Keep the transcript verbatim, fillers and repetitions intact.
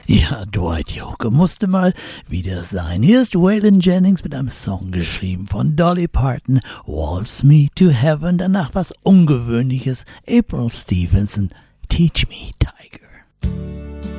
Ja, Dwight Yoakam musste mal wieder sein. Hier ist Waylon Jennings mit einem Song geschrieben von Dolly Parton, Waltz Me to Heaven. Danach was Ungewöhnliches, April Stevenson, Teach Me, Tiger.